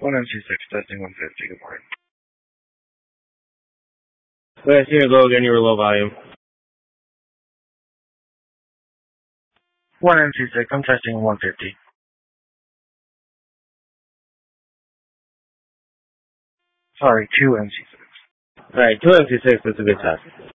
1MC6, testing 150, good morning. Last year, go again, you were low volume. 1MC6, I'm testing 150. Sorry, 2MC6. Alright, 2MC6, that's a good test.